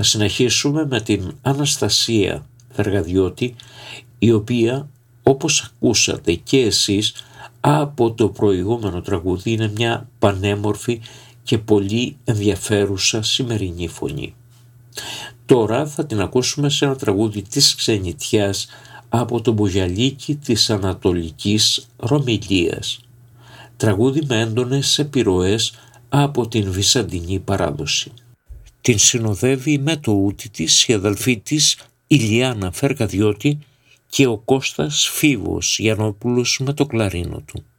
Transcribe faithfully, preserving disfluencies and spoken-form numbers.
Θα συνεχίσουμε με την Αναστασία Βεργαδιώτη, η οποία, όπως ακούσατε και εσείς από το προηγούμενο τραγούδι, είναι μια πανέμορφη και πολύ ενδιαφέρουσα σημερινή φωνή. Τώρα θα την ακούσουμε σε ένα τραγούδι της ξενιτιάς από τον Μπογιαλίκη της Ανατολικής Ρωμιλίας. Τραγούδι με έντονες επιρροές από την βυζαντινή παράδοση. Την συνοδεύει με το ούτι της η αδελφή της Ηλιάνα Βεργαδιώτη και ο Κώστας Φίβος Γιαννόπουλος με το κλαρίνο του.